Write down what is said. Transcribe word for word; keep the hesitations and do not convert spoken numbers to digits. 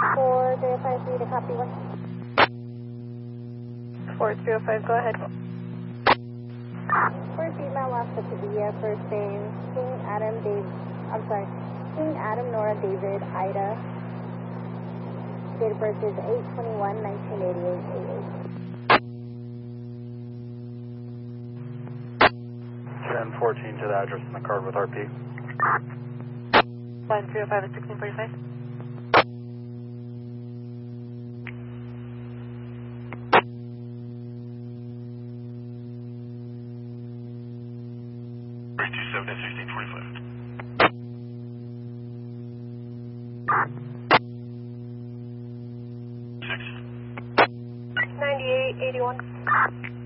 four zero five three to copy one. four zero five, go ahead. For female last to Sevilla, first name King Adam Dave, I'm sorry, King Adam Nora David Ida. Date of birth is eight twenty-one nineteen eighty-eight. ten fourteen to the address in the card with R P. one three oh five and sixteen forty-five. three two seven and sixteen forty-five. six. ninety-eight eighty-one.